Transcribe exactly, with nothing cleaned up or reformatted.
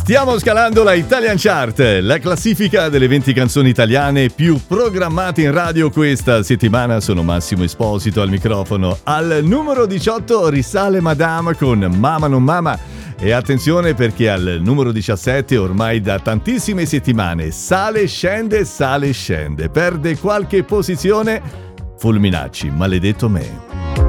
Stiamo scalando la Italian Chart, la classifica delle venti canzoni italiane più programmate in radio questa settimana. Sono Massimo Esposito al microfono. Al numero diciotto risale Madame con Mama non Mama. E attenzione perché al numero diciassette, ormai da tantissime settimane, sale, scende, sale, scende. Perde qualche posizione Fulminacci, Maledetto me.